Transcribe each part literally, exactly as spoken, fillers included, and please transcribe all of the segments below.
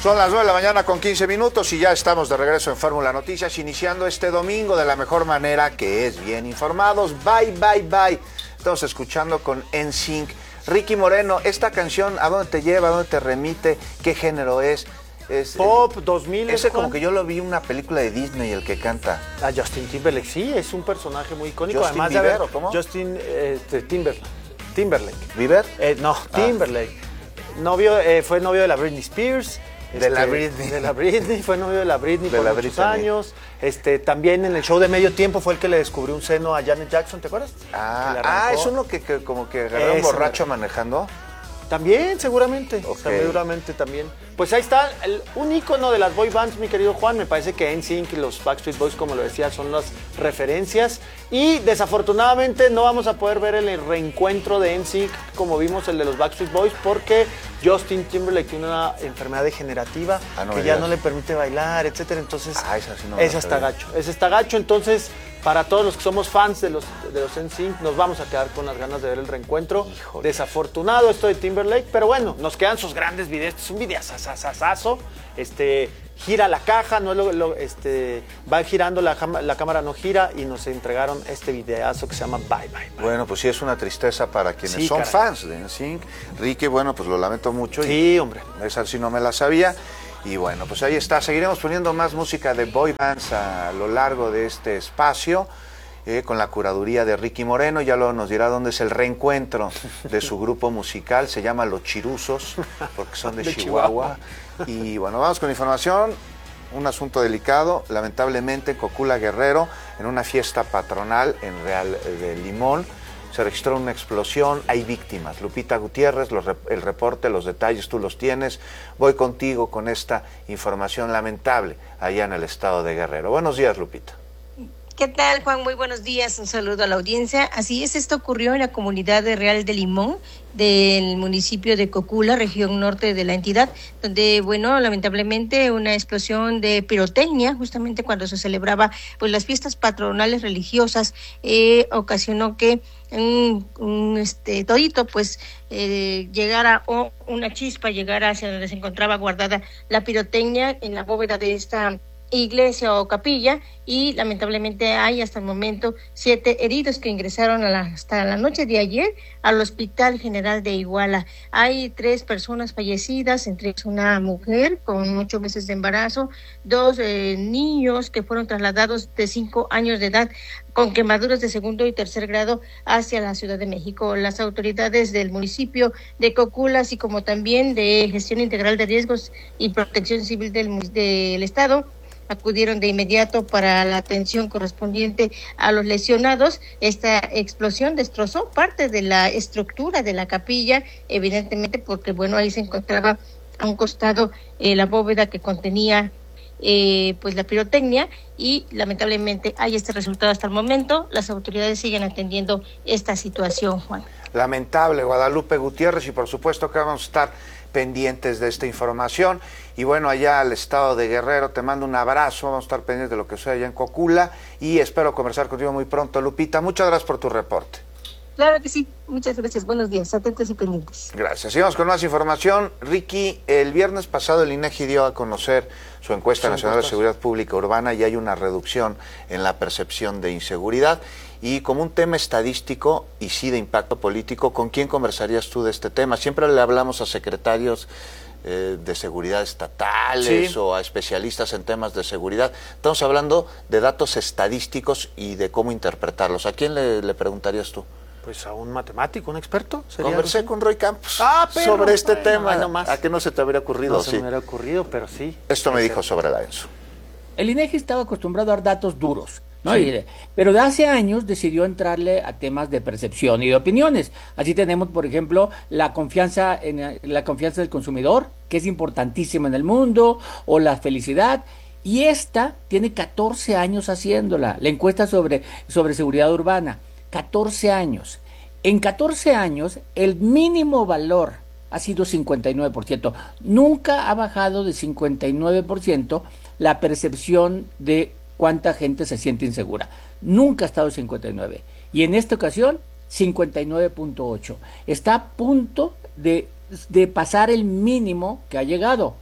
Son las nueve de la mañana con quince minutos y ya estamos de regreso en Fórmula Noticias, iniciando este domingo de la mejor manera, que es bien informados. Bye, bye, bye. Estamos escuchando con N Sync. Ricky Moreno, esta canción, ¿a dónde te lleva? ¿A dónde te remite? ¿Qué género es? Es Pop, dos mil. Ese como que yo lo vi en una película de Disney, el que canta. A Justin Timberlake, sí, es un personaje muy icónico. Justin Además Bieber, de haber, ¿o cómo? Justin eh, Timberlake. Timberlake. ¿Bieber? Eh, no, Ah. Timberlake. Novio, eh, fue novio de la Britney Spears. De la este, Britney. De la Britney, fue novio de la Britney De por la muchos Britney. años. Este, también en el show de medio tiempo fue el que le descubrió un seno a Janet Jackson, ¿te acuerdas? Ah, Que le ah, arrancó. es uno que, que como que agarró un Ese borracho mero. manejando. También, seguramente. Ok. Seguramente también. Pues ahí está, el, un ícono de las boy bands, mi querido Juan. Me parece que N Sync y los Backstreet Boys, como lo decía, son las referencias. Y desafortunadamente no vamos a poder ver el reencuentro de N Sync como vimos el de los Backstreet Boys, porque Justin Timberlake tiene una enfermedad degenerativa Ah, no que me ya digas. no le permite bailar, etcétera. Entonces, Ah, esa sí no me la esa está sabía. gacho. Esa está gacho. Entonces, para todos los que somos fans de los, de los N Sync, nos vamos a quedar con las ganas de ver el reencuentro. Híjole. Desafortunado esto de Timberlake, pero bueno, nos quedan sus grandes videos. Este es un videazazazazo. Este, gira la caja, no es lo, lo- este, va girando, la, jama- la cámara no gira, y nos entregaron este videazo que se llama Bye Bye Bye. Bueno, pues sí es una tristeza para quienes Sí, son caray. fans de N Sync. Ricky, bueno, pues lo lamento mucho. y Sí, hombre. Esa sí no me la sabía. Y bueno, pues ahí está. Seguiremos poniendo más música de boy bands a lo largo de este espacio, eh, con la curaduría de Ricky Moreno. Ya luego nos dirá dónde es el reencuentro de su grupo musical. Se llama Los Chiruzos, porque son de, De Chihuahua. Y bueno, vamos con información. Un asunto delicado. Lamentablemente, Cocula Guerrero, en una fiesta patronal en Real de Limón, se registró una explosión, hay víctimas. Lupita Gutiérrez, los rep- el reporte, los detalles, tú los tienes. Voy contigo con esta información lamentable allá en el estado de Guerrero. Buenos días, Lupita. ¿Qué tal, Juan? Muy buenos días. Un saludo a la audiencia. Así es, esto ocurrió en la comunidad de Real de Limón, del municipio de Cocula, región norte de la entidad, donde, bueno, lamentablemente una explosión de pirotecnia, justamente cuando se celebraba pues las fiestas patronales religiosas, eh, ocasionó que un, un este todito pues eh, llegara, o una chispa llegara hacia donde se encontraba guardada la pirotecnia en la bóveda de esta iglesia o capilla, y lamentablemente hay hasta el momento siete heridos que ingresaron a la, hasta la noche de ayer al Hospital General de Iguala. Hay tres personas fallecidas, entre ellas una mujer con ocho meses de embarazo, dos eh, niños que fueron trasladados de cinco años de edad con quemaduras de segundo y tercer grado hacia la Ciudad de México. Las autoridades del municipio de Cocula, así como también de Gestión Integral de Riesgos y Protección Civil del, del Estado, acudieron de inmediato para la atención correspondiente a los lesionados. Esta explosión destrozó parte de la estructura de la capilla, evidentemente porque, bueno, ahí se encontraba a un costado eh, la bóveda que contenía eh, pues la pirotecnia, y lamentablemente hay este resultado hasta el momento. Las autoridades siguen atendiendo esta situación, Juan. Lamentable, Guadalupe Gutiérrez, y por supuesto que vamos a estar pendientes de esta información. Y bueno, allá al estado de Guerrero, te mando un abrazo, vamos a estar pendientes de lo que sucede allá en Cocula, y espero conversar contigo muy pronto, Lupita. Muchas gracias por tu reporte. Claro que sí, muchas gracias, buenos días, atentos y pendientes. Gracias. Sigamos con más información. Ricky, el viernes pasado el INEGI dio a conocer su encuesta Su nacional de encuesta. seguridad pública urbana, y hay una reducción en la percepción de inseguridad. Y como un tema estadístico y sí de impacto político, ¿con quién conversarías tú de este tema? Siempre le hablamos a secretarios eh, de seguridad estatales, Sí. o a especialistas en temas de seguridad. Estamos hablando de datos estadísticos y de cómo interpretarlos. ¿A quién le, le preguntarías tú? Pues a un matemático, un experto. ¿Sería Conversé algo así? con Roy Campos Ah, perro, sobre este bueno, tema. ay, no más. ¿A qué no se te habría ocurrido? No se Sí. me hubiera ocurrido, pero sí. Esto me Ese- dijo sobre la ENSO. El INEGI estaba acostumbrado a dar datos duros, ¿no? Sí. Y- pero de hace años decidió entrarle a temas de percepción y de opiniones. Así tenemos, por ejemplo, la confianza en eh, la confianza del consumidor, que es importantísima en el mundo, o la felicidad. Y esta tiene catorce años haciéndola, la encuesta sobre, sobre seguridad urbana, catorce años. En catorce años, el mínimo valor ha sido cincuenta y nueve por ciento. Nunca ha bajado de cincuenta y nueve por ciento la percepción de cuánta gente se siente insegura. Nunca ha estado en cincuenta y nueve. Y en esta ocasión, cincuenta y nueve punto ocho. Está a punto de, de pasar el mínimo que ha llegado.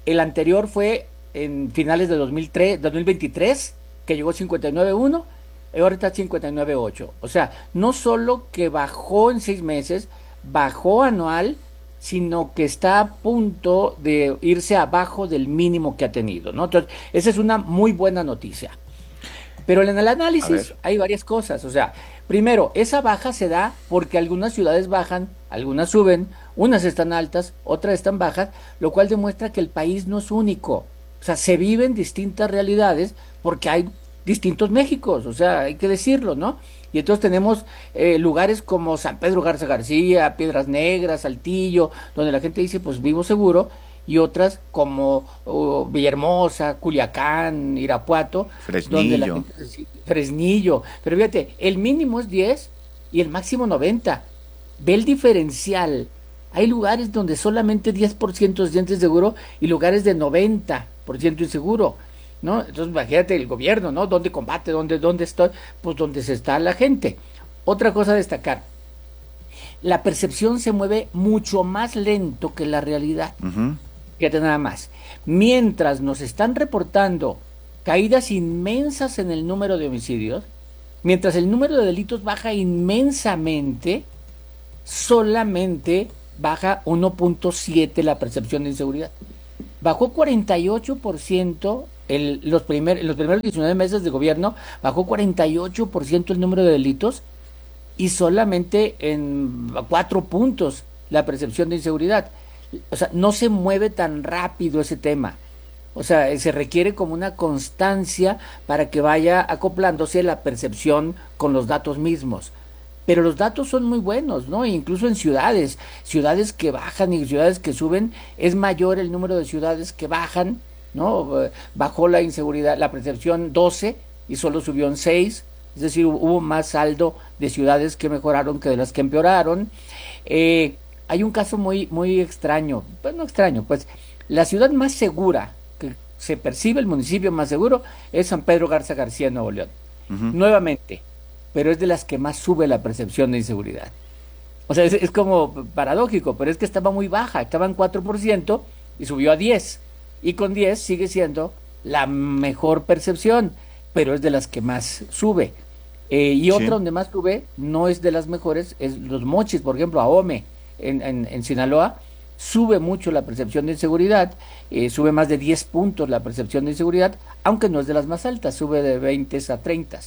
El anterior fue en finales de dos mil tres, dos mil veintitrés, que llegó a cincuenta y nueve punto uno, y ahorita cincuenta y nueve punto ocho. O sea, no solo que bajó en seis meses, bajó anual, sino que está a punto de irse abajo del mínimo que ha tenido, ¿no? Entonces, esa es una muy buena noticia. Pero en el análisis hay varias cosas. O sea, primero, esa baja se da porque algunas ciudades bajan, algunas suben, unas están altas, otras están bajas, lo cual demuestra que el país no es único. O sea, se viven distintas realidades porque hay distintos Méxicos, o sea, hay que decirlo, ¿no? Y entonces tenemos eh, lugares como San Pedro Garza García, Piedras Negras, Saltillo, donde la gente dice, pues vivo seguro, y otras como uh, Villahermosa, Culiacán, Irapuato, Fresnillo. donde la gente, Fresnillo, pero fíjate, el mínimo es diez y el máximo noventa. Ve el diferencial. Hay lugares donde solamente diez por ciento se siente seguro y lugares de noventa por ciento inseguro, ¿no? Entonces, imagínate el gobierno, ¿no? ¿Dónde combate? ¿Dónde, dónde estoy? Pues donde se está la gente. Otra cosa a destacar, la percepción se mueve mucho más lento que la realidad. Uh-huh. Fíjate nada más. Mientras nos están reportando caídas inmensas en el número de homicidios, mientras el número de delitos baja inmensamente, solamente baja uno punto siete la percepción de inseguridad. Bajó cuarenta y ocho por ciento el, los, primer, los primeros diecinueve meses de gobierno, bajó cuarenta y ocho por ciento el número de delitos y solamente en cuatro puntos la percepción de inseguridad. O sea, no se mueve tan rápido ese tema. O sea, se requiere como una constancia para que vaya acoplándose la percepción con los datos mismos. Pero los datos son muy buenos, ¿no? Incluso en ciudades, ciudades que bajan y ciudades que suben, es mayor el número de ciudades que bajan, ¿no? Bajó la inseguridad, la percepción doce y solo subió en seis, es decir, hubo más saldo de ciudades que mejoraron que de las que empeoraron. Eh, hay un caso muy, muy extraño, pues no extraño, pues la ciudad más segura, que se percibe el municipio más seguro, es San Pedro Garza García, Nuevo León. Uh-huh. Nuevamente, pero es de las que más sube la percepción de inseguridad. O sea, es, es como paradójico, pero es que estaba muy baja, estaba en cuatro por ciento y subió a diez, y con diez sigue siendo la mejor percepción, pero es de las que más sube. Eh, y sí. Otra donde más sube, no es de las mejores, es Los Mochis, por ejemplo, Ahome, en, en, en Sinaloa, sube mucho la percepción de inseguridad, eh, sube más de diez puntos la percepción de inseguridad, aunque no es de las más altas, sube de veinte a treinta.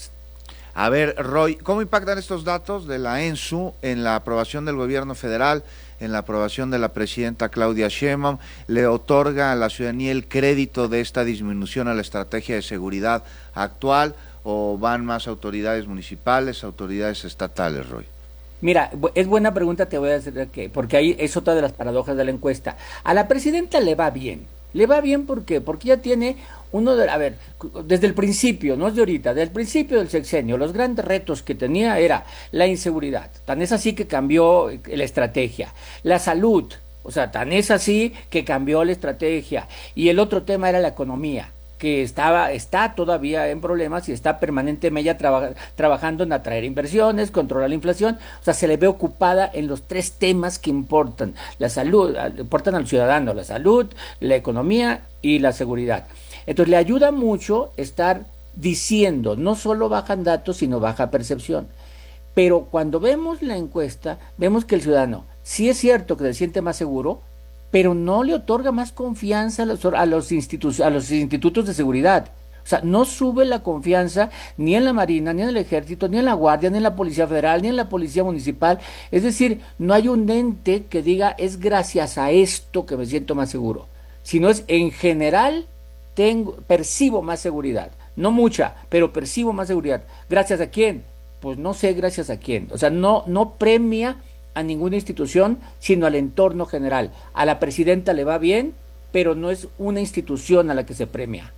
A ver, Roy, ¿cómo impactan estos datos de la ENSU en la aprobación del gobierno federal, en la aprobación de la presidenta Claudia Sheinbaum? ¿Le otorga a la ciudadanía el crédito de esta disminución a la estrategia de seguridad actual o van más autoridades municipales, autoridades estatales, Roy? Mira, es buena pregunta, te voy a decir que, porque ahí es otra de las paradojas de la encuesta. A la presidenta le va bien. Le va bien, ¿por qué? Porque ella tiene uno de, a ver, desde el principio, no es de ahorita, desde el principio del sexenio, los grandes retos que tenía era la inseguridad, tan es así que cambió la estrategia, la salud, o sea, tan es así que cambió la estrategia, y el otro tema era la economía, que estaba, está todavía en problemas y está permanentemente traba, trabajando en atraer inversiones, controlar la inflación, o sea, se le ve ocupada en los tres temas que importan, la salud, importan al ciudadano, la salud, la economía y la seguridad. Entonces le ayuda mucho estar diciendo, no solo bajan datos, sino baja percepción. Pero cuando vemos la encuesta, vemos que el ciudadano, sí es cierto que se siente más seguro, pero no le otorga más confianza a los, a los, institu- a los institutos de seguridad. O sea, no sube la confianza ni en la Marina, ni en el Ejército, ni en la Guardia, ni en la Policía Federal, ni en la Policía Municipal. Es decir, no hay un ente que diga, es gracias a esto que me siento más seguro. Sino es, en general, tengo, percibo más seguridad. No mucha, pero percibo más seguridad. ¿Gracias a quién? Pues no sé gracias a quién. O sea, no, no premia a ninguna institución, sino al entorno general. A la presidenta le va bien, pero no es una institución a la que se premia.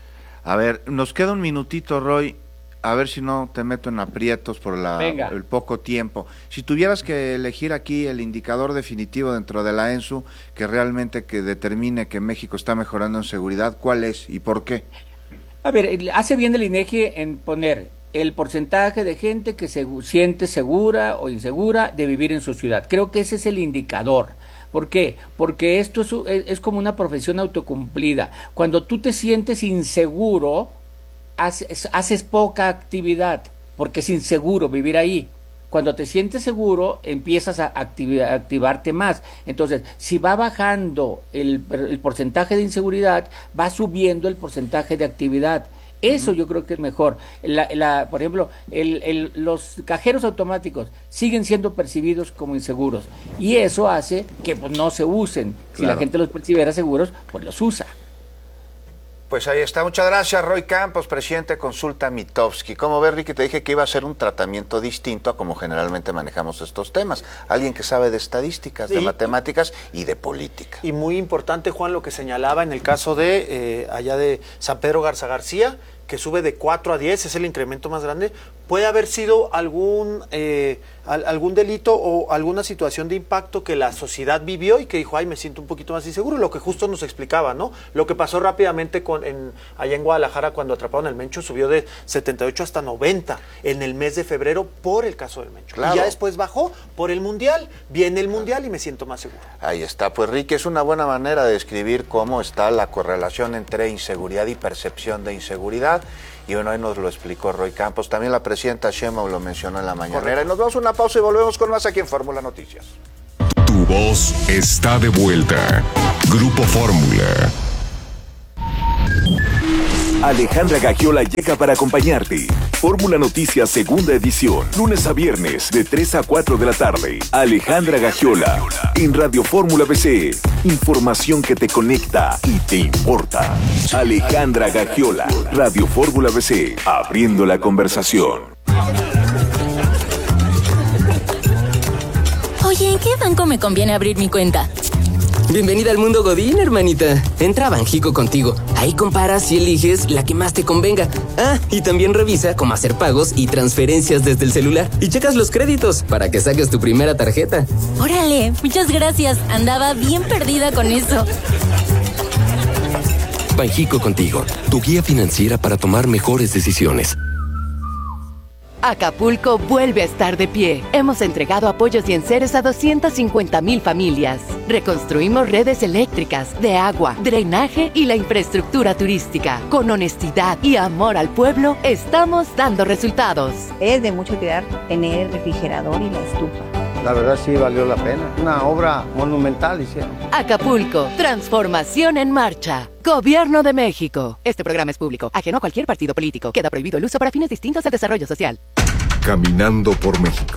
A ver, nos queda un minutito, Roy, a ver si no te meto en aprietos por la, el poco tiempo. Si tuvieras que elegir aquí el indicador definitivo dentro de la ENSU que realmente que determine que México está mejorando en seguridad, ¿cuál es y por qué? A ver, hace bien el INEGI en poner el porcentaje de gente que se siente segura o insegura de vivir en su ciudad. Creo que ese es el indicador, ¿Por qué? Porque esto es, es como una profesión autocumplida. Cuando tú te sientes inseguro, haces, haces poca actividad, porque es inseguro vivir ahí. Cuando te sientes seguro, empiezas a, activ- a activarte más. Entonces, si va bajando el, el porcentaje de inseguridad, va subiendo el porcentaje de actividad. Eso yo creo que es mejor. La, la, por ejemplo, el, el, los cajeros automáticos siguen siendo percibidos como inseguros y eso hace que pues, no se usen. Claro. Si la gente los percibiera seguros, pues los usa. Pues ahí está. Muchas gracias, Roy Campos, presidente de Consulta Mitofsky. Como ves, Ricky, te dije que iba a ser un tratamiento distinto a como generalmente manejamos estos temas. Alguien que sabe de estadísticas, sí, de matemáticas y de política. Y muy importante, Juan, lo que señalaba en el caso de eh, allá de San Pedro Garza García, que sube de cuatro a diez, es el incremento más grande. Puede haber sido algún eh, al, algún delito o alguna situación de impacto que la sociedad vivió y que dijo, ay, me siento un poquito más inseguro, lo que justo nos explicaba, ¿no? Lo que pasó rápidamente con en, allá en Guadalajara cuando atraparon al Mencho, subió de setenta y ocho hasta noventa en el mes de febrero por el caso del Mencho. Claro. Y ya después bajó por el Mundial, viene el Mundial y me siento más seguro. Ahí está, pues Ricky, es una buena manera de describir cómo está la correlación entre inseguridad y percepción de inseguridad. Y bueno, ahí nos lo explicó Roy Campos. También la presidenta Sheinbaum lo mencionó en la mañanera. Y nos vamos a una pausa y volvemos con más aquí en Fórmula Noticias. Tu voz está de vuelta. Grupo Fórmula. Alejandra Gagiola llega para acompañarte. Fórmula Noticias segunda edición, lunes a viernes de tres a cuatro de la tarde. Alejandra Gagiola en Radio Fórmula B C. Información que te conecta y te importa. Alejandra Gagiola, Radio Fórmula B C, abriendo la conversación. Oye, ¿en qué banco me conviene abrir mi cuenta? Bienvenida al mundo Godín, hermanita. Entra a Banjico contigo. Ahí comparas y eliges la que más te convenga. Ah, y también revisa cómo hacer pagos y transferencias desde el celular. Y checas los créditos para que saques tu primera tarjeta. Órale, muchas gracias. Andaba bien perdida con eso. Banjico contigo, tu guía financiera para tomar mejores decisiones. Acapulco vuelve a estar de pie. Hemos entregado apoyos y enseres a doscientas cincuenta mil familias. Reconstruimos redes eléctricas, de agua, drenaje y la infraestructura turística. Con honestidad y amor al pueblo, estamos dando resultados. Es de mucho cuidar tener el refrigerador y la estufa. La verdad sí valió la pena. Una obra monumental hicieron. Acapulco, transformación en marcha. Gobierno de México. Este programa es público, ajeno a cualquier partido político. Queda prohibido el uso para fines distintos al desarrollo social. Caminando por México.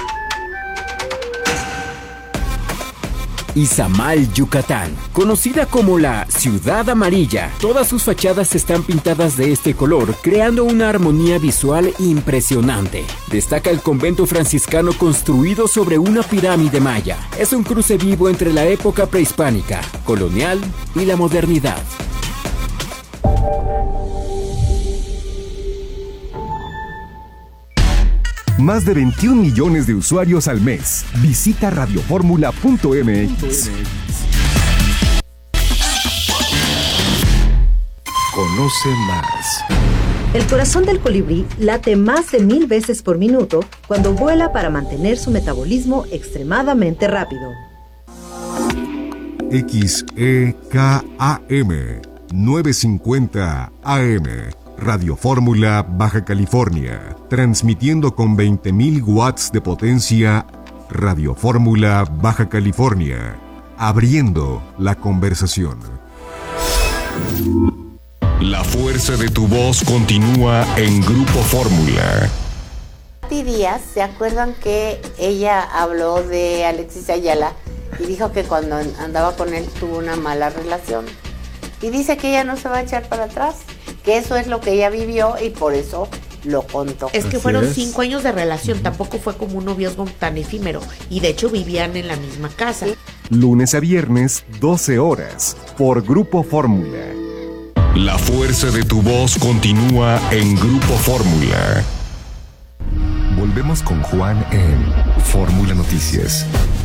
Izamal, Yucatán, conocida como la Ciudad Amarilla. Todas sus fachadas están pintadas de este color, creando una armonía visual impresionante. Destaca el convento franciscano construido sobre una pirámide maya. Es un cruce vivo entre la época prehispánica, colonial y la modernidad. Más de veintiún millones de usuarios al mes. Visita radioformula punto m x. Conoce más. El corazón del colibrí late más de mil veces por minuto cuando vuela para mantener su metabolismo extremadamente rápido. X E K A M novecientos cincuenta A M. Radio Fórmula Baja California, transmitiendo con veinte mil watts de potencia. Radio Fórmula Baja California, abriendo la conversación. La fuerza de tu voz continúa en Grupo Fórmula. Pati Díaz, ¿se acuerdan que ella habló de Alexis Ayala y dijo que cuando andaba con él tuvo una mala relación? Y dice que ella no se va a echar para atrás, que eso es lo que ella vivió y por eso lo contó. Es que fueron cinco años de relación, tampoco fue como un noviazgo tan efímero, y de hecho vivían en la misma casa. Lunes a viernes, doce horas, por Grupo Fórmula. La fuerza de tu voz continúa en Grupo Fórmula. Volvemos con Juan en Fórmula Noticias.